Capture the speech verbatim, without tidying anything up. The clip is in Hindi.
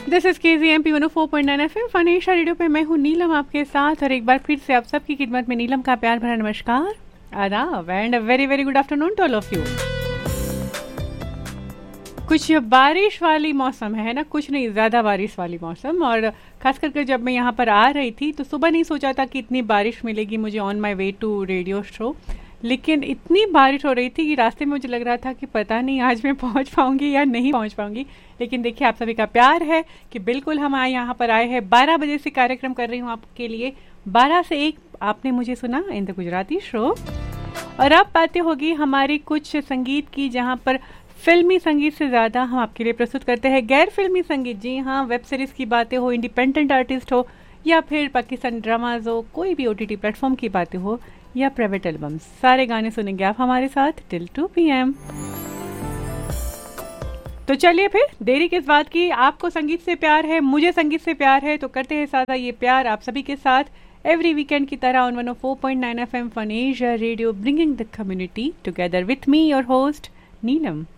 दिस इज के G M P one O four point nine F M फनेशा radio पे मैं हूँ नीलम आपके साथ और एक बार फिर से आप सबकी खिदमत में नीलम का प्यार भरा नमस्कार, आदाब and a very very good afternoon to all of you. कुछ बारिश वाली मौसम है ना, कुछ नहीं ज़्यादा बारिश वाली मौसम। और खास करके जब मैं यहाँ पर आ रही थी तो सुबह नहीं सोचा था कि इतनी बारिश मिलेगी मुझे on my way to radio show, लेकिन इतनी बारिश हो रही थी कि रास्ते में मुझे लग रहा था कि पता नहीं आज मैं पहुँच पाऊँगी या नहीं पहुँच पाऊँगी। लेकिन देखिए आप सभी का प्यार है कि बिल्कुल हम आए यहाँ पर आए हैं। बारह बजे से कार्यक्रम कर रही हूँ आपके लिए, बारह से एक आपने मुझे सुना इन द गुजराती शो। और अब बातें होगी हमारी कुछ संगीत की, जहाँ पर फिल्मी संगीत से ज़्यादा हम आपके लिए प्रस्तुत करते हैं गैर फिल्मी संगीत। जी हाँ, वेब सीरीज़ की बातें हो, इंडिपेंडेंट आर्टिस्ट हो या फिर पाकिस्तानी ड्रामाज हो, कोई भी ओ टी टी प्लेटफॉर्म की बातें हो या प्राइवेट एल्बम्स, सारे गाने सुनेंगे आप हमारे साथ टिल टू पी एम। तो चलिए फिर देरी किस बात की, आपको संगीत से प्यार है, मुझे संगीत से प्यार है, तो करते हैं सादा ये प्यार आप सभी के साथ एवरी वीकेंड की तरह on one O four point nine F M फनेशा radio, bringing the community together with me your host Neelam.